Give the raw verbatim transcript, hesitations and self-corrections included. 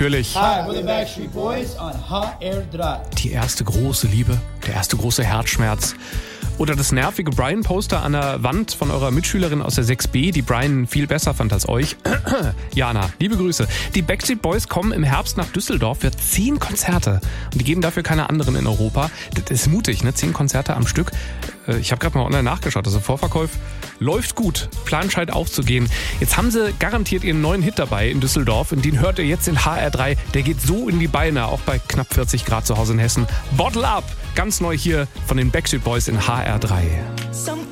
natürlich. Hi, we're the Backstreet Boys on H R drei. Die erste große Liebe, der erste große Herzschmerz. Oder das nervige Brian-Poster an der Wand von eurer Mitschülerin aus der sechs b, die Brian viel besser fand als euch. Jana, liebe Grüße. Die Backstreet Boys kommen im Herbst nach Düsseldorf für zehn Konzerte. Und die geben dafür keine anderen in Europa. Das ist mutig, ne? Zehn Konzerte am Stück. Ich habe gerade mal online nachgeschaut. Also Vorverkauf läuft gut. Plan scheint aufzugehen. Jetzt haben sie garantiert ihren neuen Hit dabei in Düsseldorf. Und den hört ihr jetzt in H R drei. Der geht so in die Beine, auch bei knapp vierzig Grad zu Hause in Hessen. Bottle Up! Ganz neu hier von den Backstreet Boys in H R drei.